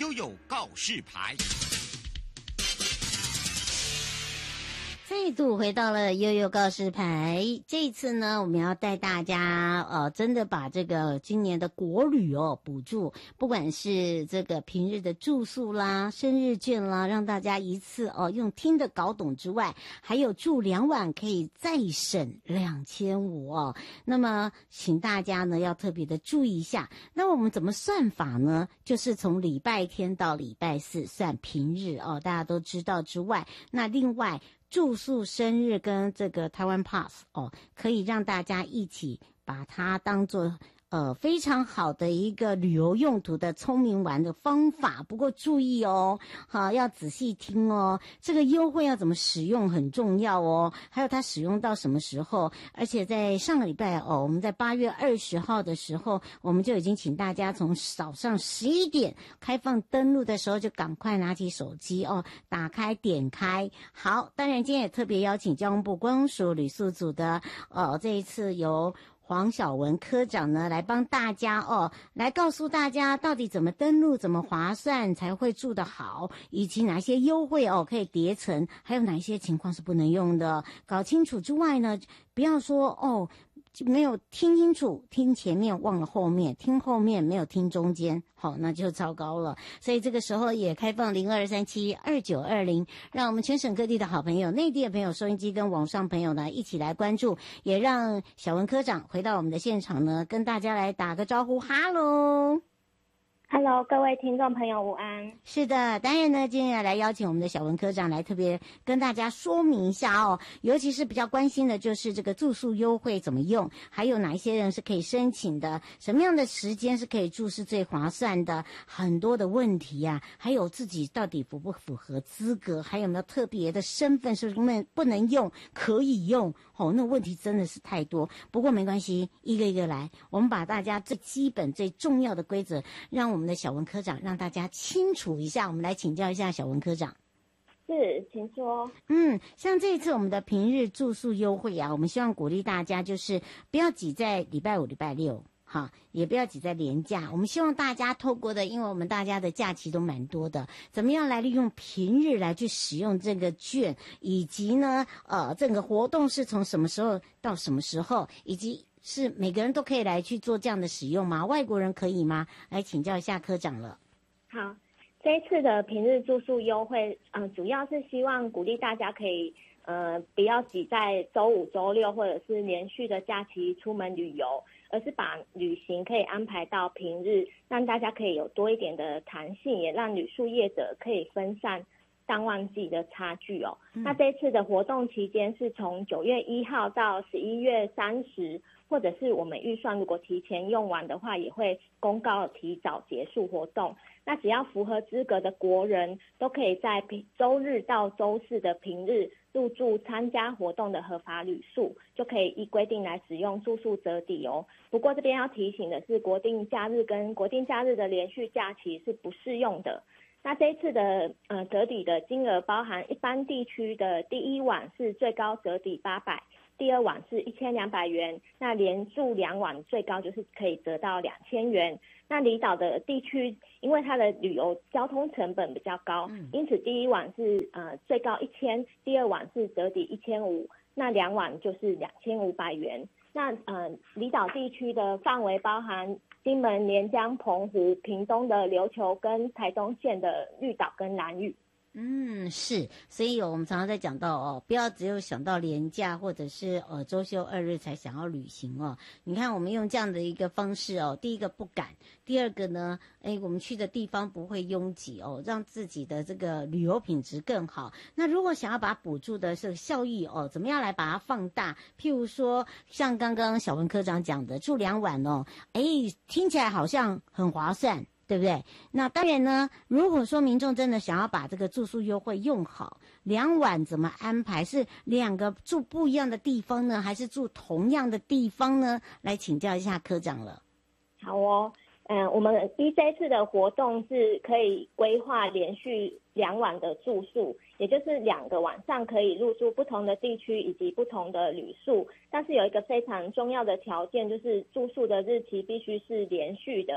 悠悠告示牌。 再度回到了悠悠告示牌，这一次呢，我们要带大家真的把这个今年的国旅补助，不管是这个平日的住宿啦、生日券啦，让大家一次用听的搞懂之外，还有住2晚可以再省2500那么请大家呢要特别的注意一下。那我们怎么算法呢？就是从礼拜天到礼拜四算平日大家都知道之外，那另外住宿、生日跟这个台湾 Pass 可以让大家一起把它当作非常好的一个旅游用途的聪明玩的方法。不过注意好，要仔细听这个优惠要怎么使用很重要还有它使用到什么时候。而且在上个礼拜我们在8月20号的时候，我们就已经请大家从早上11点开放登录的时候就赶快拿起手机打开点开。好，当然今天也特别邀请交通部观光署旅宿组的这一次由黄晓文科长呢来帮大家来告诉大家到底怎么登录，怎么划算才会住得好，以及哪些优惠可以叠层，还有哪一些情况是不能用的，搞清楚之外呢，不要说没有听清楚，听前面忘了后面，听后面没有听中间，好，那就糟糕了。所以这个时候也开放02372920，让我们全省各地的好朋友、内地的朋友、收音机跟网上朋友呢一起来关注，也让小文科长回到我们的现场呢，跟大家来打个招呼，哈喽。 Hello， 各位听众朋友，午安。 是的，当然呢，今天要来邀请我们的小文科长来特别跟大家说明一下尤其是比较关心的就是这个住宿优惠怎么用，还有哪一些人是可以申请的，什么样的时间是可以住是最划算的，很多的问题还有自己到底符不符合资格，还有没有特别的身份是不能用，可以用那问题真的是太多。不过没关系，一个一个来，我们把大家最基本最重要的规则让我们的小文科长让大家清楚一下。我们来请教一下小文科长。 是，请说。 像这一次我们的平日住宿优惠我们希望鼓励大家就是不要挤在礼拜5、礼拜6也不要挤在连假。我们希望大家透过的，因为我们大家的假期都蛮多的，怎么样来利用平日来去使用这个券，以及呢这个活动是从什么时候到什么时候，以及是每个人都可以来去做这样的使用吗？外国人可以吗？来请教一下科长了。 好，这一次的平日住宿优惠主要是希望鼓励大家可以不要挤在周5、周6或者是连续的假期出门旅游，而是把旅行可以安排到平日，让大家可以有多一点的弹性，也让旅宿业者可以分散淡旺季的差距那这次的活动期间是从9月1号到11月30，或者是我们预算如果提前用完的话，也会公告提早结束活动。那只要符合资格的国人都可以在周日到周4的平日入住参加活动的合法旅宿，就可以依规定来使用住宿折抵不过这边要提醒的是，国定假日跟国定假日的连续假期是不适用的。那这一次的折抵的金额包含一般地区的第1晚是最高折抵800，第2晚是1200元，那连住2晚最高就是可以折到2000元。那离岛的地区因为它的旅游交通成本比较高，因此第1晚是最高1000，第2晚是折抵1500，那2晚就是2500元。那离岛地区的范围包含金门、连江、澎湖、屏东的琉球跟台东县的绿岛跟兰屿。 是，所以我们常常在讲到不要只有想到连假或者是周休2日才想要旅行你看我们用这样的一个方式第一个不敢，第二个呢我们去的地方不会拥挤让自己的这个旅游品质更好。那如果想要把补助的这个效益怎么样来把它放大，譬如说像刚刚小文科长讲的住2晚听起来好像很划算，对不对？那当然呢，如果说民众真的想要把这个住宿优惠用好，2晚怎么安排？是2个住不一样的地方呢，还是住同样的地方呢？来请教一下科长了。 好我们这次的活动是可以规划连续2晚的住宿，也就是2个晚上可以入住不同的地区以及不同的旅宿，但是有一个非常重要的条件，就是住宿的日期必须是连续的，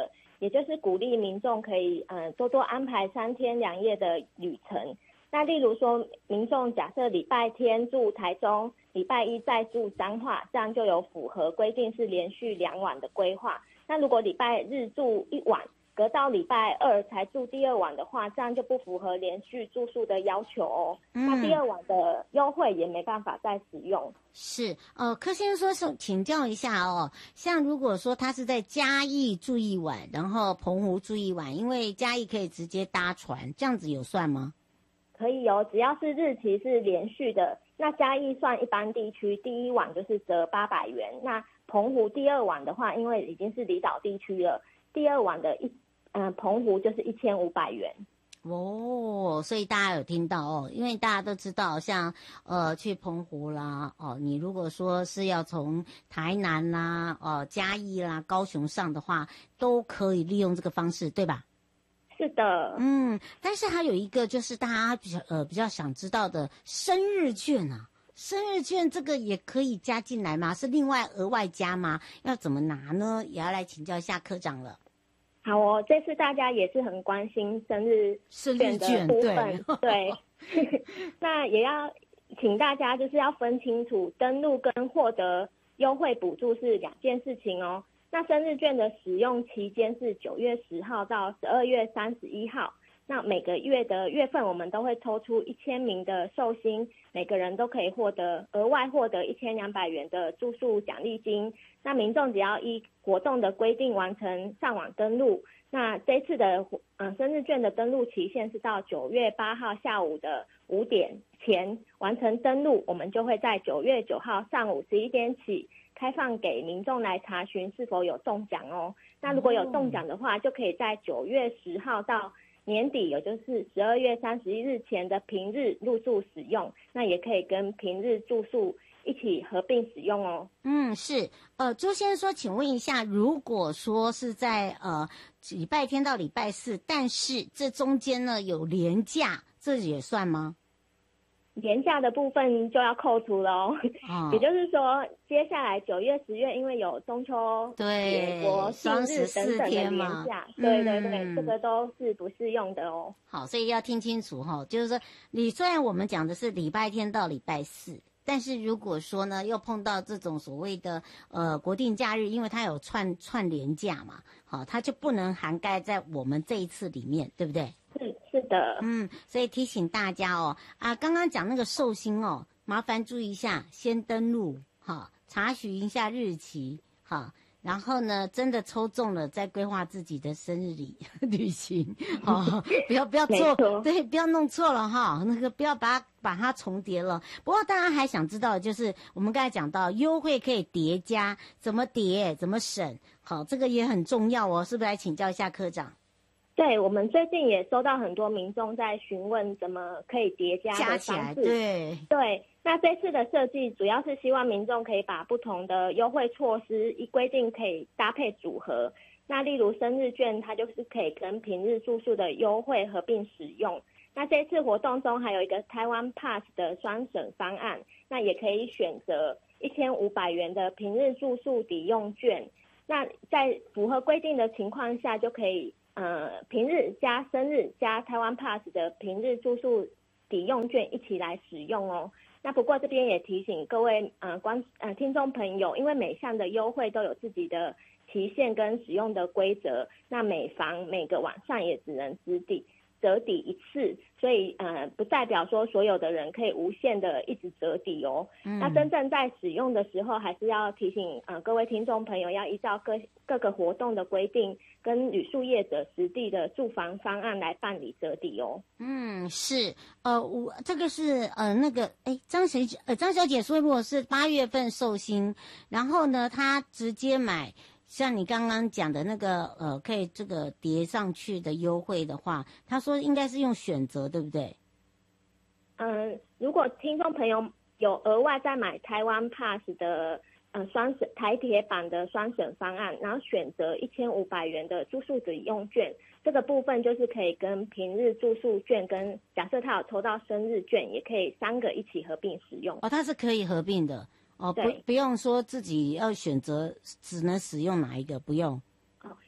也就是鼓励民众可以多多安排3天2夜的旅程。那例如说，民众假设礼拜天住台中，礼拜一再住彰化，这样就有符合规定是连续2晚的规划。那如果礼拜日住1晚，隔到礼拜二才住第2晚的话，这样就不符合连续住宿的要求哦。那第2晚的优惠也没办法再使用。 是，柯先生说请教一下哦，像如果说他是在嘉义住1晚，然后澎湖住1晚，因为嘉义可以直接搭船，这样子有算吗？ 可以哦，只要是日期是连续的，那嘉义算一般地区，第1晚就是折800元。那澎湖第2晚的话，因为已经是离岛地区了，第2晚的澎湖就是1500元。 哦，所以大家有听到哦，因为大家都知道，像去澎湖啦，你如果说是要从台南啦、嘉义啦、高雄上的话，都可以利用这个方式，对吧？ 是的， 但是还有一个就是大家比较想知道的生日券啊，生日券这个也可以加进来吗？是另外额外加吗？要怎么拿呢？也要来请教一下科长了。 好哦，这次大家也是很关心生日券的部分，对，那也要请大家就是要分清楚，登录跟获得优惠补助是2件事情哦。那生日券的使用期间是9月10号到12月31号。那每个月的月份我们都会抽出1000名的寿星，每个人都可以额外获得1200元的住宿奖励金。那民众只要依活动的规定完成上网登录，那这次的生日券的登录期限是到9月8号下午的5点前完成登录，我们就会在9月9号上午11点起开放给民众来查询是否有中奖哦。那如果有中奖的话，就可以在9月10号到年底，也就是12月31日前的平日入住使用，那也可以跟平日住宿一起合并使用哦。 是，周先生说，请问一下，如果说是在礼拜天到礼拜4，但是这中间呢有连假，这也算吗？ 连假的部分就要扣除了哦。也就是说，接下来9月、10月，因为有中秋节、国庆日等等的连假，对对对，这个都是不适用的哦。 好，所以要听清楚哈，就是说，虽然我们讲的是礼拜天到礼拜4。但是如果说呢，又碰到这种所谓的国定假日，因为它有串连假嘛，好，它就不能涵盖在我们这一次里面，对不对？ 是的， 所以提醒大家哦，刚刚讲那个寿星哦，麻烦注意一下，先登录哈，查询一下日期哈。然后呢，真的抽中了，再规划自己的生日旅行，不要做，对，不要弄错了哈，那个不要把它重叠了。不过大家还想知道，就是我们刚才讲到优惠可以叠加，怎么叠，怎么省，好，这个也很重要哦，是不是？来请教一下科长。 对，我们最近也收到很多民众在询问怎么可以叠加的方式。对，那这次的设计主要是希望民众可以把不同的优惠措施依规定可以搭配组合。那例如生日券，它就是可以跟平日住宿的优惠合并使用。那这次活动中还有一个台湾 Pass 的双省方案，那也可以选择1500元的平日住宿抵用券。那在符合规定的情况下，就可以平日加生日加台湾 Pass 的平日住宿抵用券一起来使用哦。那不过这边也提醒各位听众朋友，因为每项的优惠都有自己的期限跟使用的规则，那每房每个晚上也只能折抵一次，所以不代表说所有的人可以无限的一直折抵哦。那真正在使用的时候，还是要提醒各位听众朋友要依照各个活动的规定跟旅宿业者实地的住房方案来办理折抵哦。 是，我这个是那个张小姐说，如果是8月份寿星，然后呢她直接买。像你刚刚讲的那个可以这个叠上去的优惠的话，他说应该是用选择，对不对？ 如果听众朋友有额外再买台湾 Pass 的双省台铁版的双省方案，然后选择1500元的住宿抵用券，这个部分就是可以跟平日住宿券跟假设他有抽到生日券，也可以3个一起合并使用。 它是可以合并的。不用说自己要选择只能使用哪一个，不用。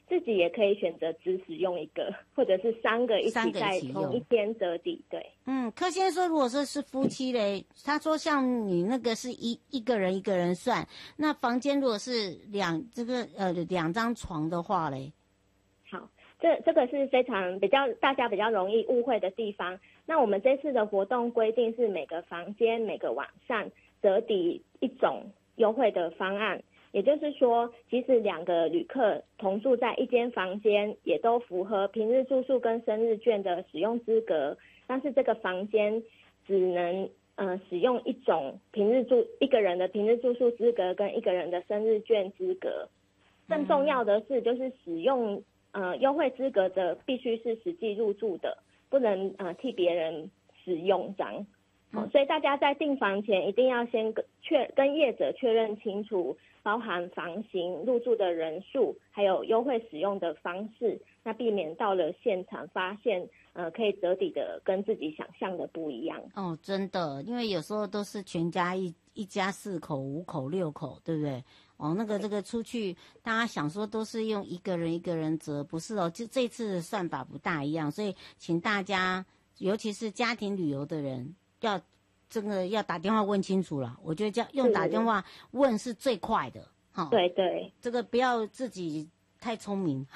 自己也可以选择只使用一个，或者是3个一起在同一天折抵。对， 柯先生说，如果说是夫妻嘞，他说像你那个是一个人一个人算，那房间如果是2张床的话嘞， 好，这个是非常大家比较容易误会的地方。那我们这次的活动规定是每个房间每个晚上折抵一种优惠的方案，也就是说，即使2个旅客同住在一间房间，也都符合平日住宿跟生日券的使用资格，但是这个房间只能使用一种一个人的平日住宿资格跟一个人的生日券资格。更重要的是，就是使用优惠资格的必须是实际入住的，不能替别人使用这样。所以大家在订房前一定要先跟业者确认清楚，包含房型、入住的人数，还有优惠使用的方式，那避免到了现场发现可以折抵的跟自己想象的不一样。 哦，真的，因为有时候都是全家一家4口、5口、6口，对不对？哦，这个出去，大家想说都是用一个人一个人折，不是哦，就这次的算法不大一样，所以请大家，尤其是家庭旅游的人，要打电话问清楚了。我觉得用打电话问是最快的， 对对， 这个不要自己太聪明，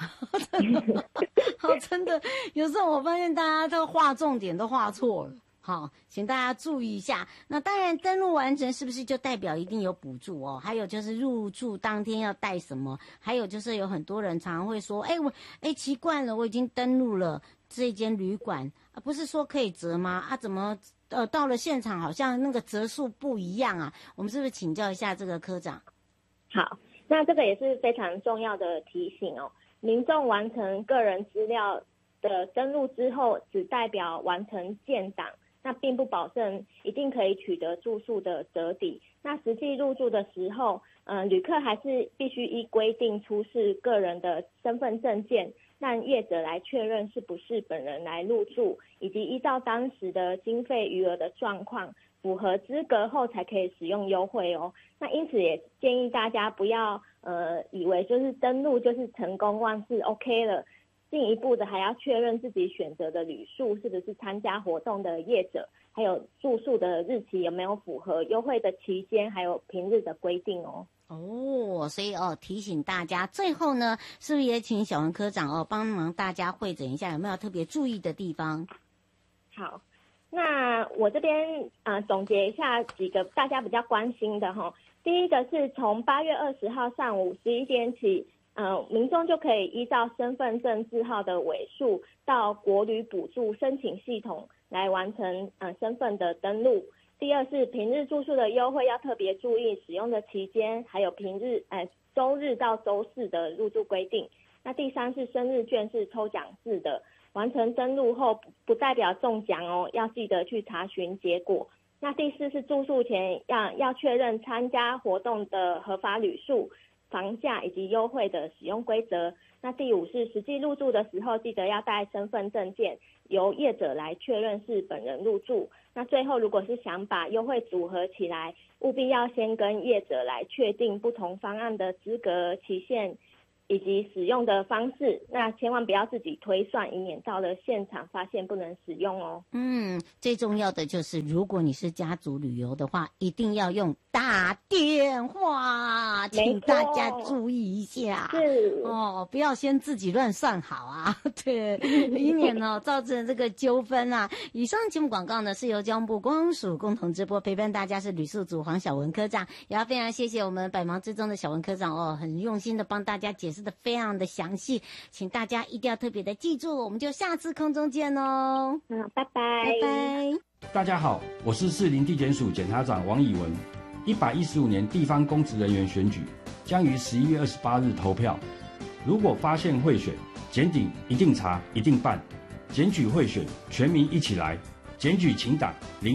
真的，有时候我发现大家都画重点都画错了。好，请大家注意一下。那当然，登录完成是不是就代表一定有补助哦？还有就是入住当天要带什么？还有就是有很多人常常会说，奇怪了，我已经登录了这间旅馆，不是说可以折吗？怎么到了现场好像那个折数不一样啊？我们是不是请教一下这个科长？ 好，那这个也是非常重要的提醒哦。民众完成个人资料的登录之后，只代表完成建档。那并不保证一定可以取得住宿的折抵。那实际入住的时候，旅客还是必须依规定出示个人的身份证件，让业者来确认是不是本人来入住，以及依照当时的经费余额的状况，符合资格后才可以使用优惠哦。那因此也建议大家不要以为就是登录就是成功万事 OK 了。进一步的还要确认自己选择的旅宿是不是参加活动的业者，还有住宿的日期有没有符合优惠的期间，还有平日的规定哦。 所以提醒大家，最后呢，是不是也请小文科长帮忙大家汇诊一下，有没有特别注意的地方？ 好，那我这边总结一下几个大家比较关心的哈。第一个是从8月20号上午11点起。民众就可以依照身份证字号的尾数到国旅补助申请系统来完成身份的登录。第二是平日住宿的优惠要特别注意使用的期间，还有平日周日到周四的入住规定。那第三是生日券是抽奖制的，完成登录后不代表中奖哦，要记得去查询结果。那第四是住宿前要确认参加活动的合法旅宿。房价以及优惠的使用规则。那第五是实际入住的时候，记得要带身份证件，由业者来确认是本人入住。那最后，如果是想把优惠组合起来，务必要先跟业者来确定不同方案的资格期限以及使用的方式。那千万不要自己推算，以免到了现场发现不能使用哦。 最重要的就是，如果你是家族旅游的话，一定要用打电话，请大家注意一下。 是不要先自己乱算好啊，对，以免造成这个纠纷啊。以上节目广告呢是由交通部观光署共同直播，陪伴大家是旅宿组黄小文科长，也要非常谢谢我们百忙之中的小文科长很用心的帮大家解释的非常的详细，请大家一定要特别的记住，我们就下次空中见哦。 拜拜， 拜拜。 大家好，我是士林地检署检察长王以文。115年地方公职人员选举将于11月28日投票。如果发现贿选，检警一定查，一定办。检举贿选，全民一起来。检举请打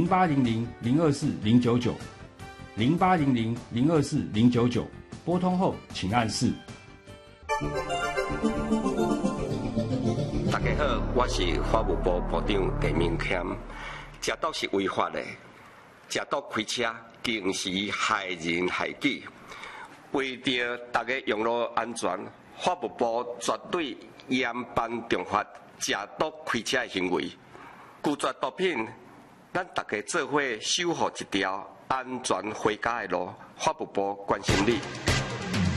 0800-024-099 0800-024-099，拨通后请按4。 大家好，我是法务部部长陈明谦。食毒是违法的，食毒开车更是害人害己。为着大家用路安全， 法务部绝对严办重罚食毒开车的行为，拒绝毒品，咱大家做伙守护一条安全回家的路。法务部关心你。